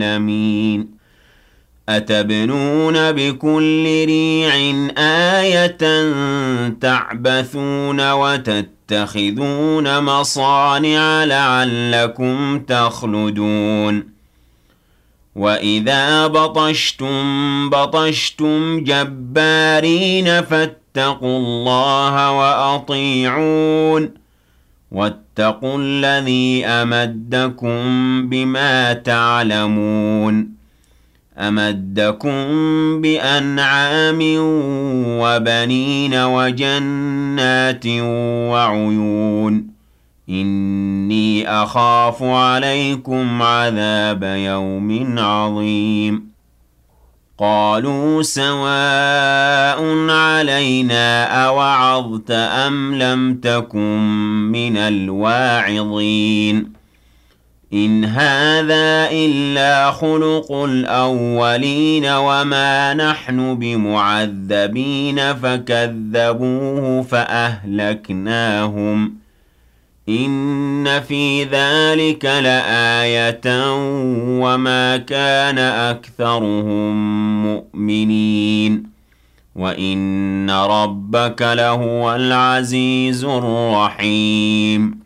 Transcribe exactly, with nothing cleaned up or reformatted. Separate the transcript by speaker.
Speaker 1: العالمين أتبنون بكل ريع آية تعبثون وتتخذون مصانع لعلكم تخلدون وإذا بطشتم بطشتم جبارين فاتقوا الله وأطيعون واتقوا الذي أمدكم بما تعلمون أمدكم بأنعام وبنين وجنات وعيون إني أخاف عليكم عذاب يوم عظيم قالوا سواء علينا أوعظت أم لم تكن من الواعظين إن هذا إلا خلق الأولين وما نحن بمعذبين فكذبوه فأهلكناهم إن في ذلك لآية وما كان أكثرهم مؤمنين وإن ربك لهو العزيز الرحيم